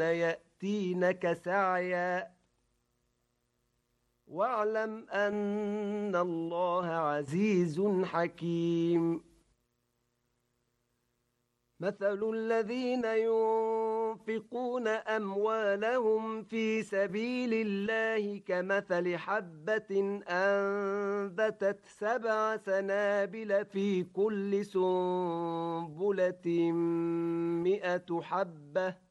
يأتينك سعيا واعلم أن الله عزيز حكيم. مثل الذين ينفقون أموالهم في سبيل الله كمثل حبة أنبتت 7 سنابل في كل سنبلة 100 حبة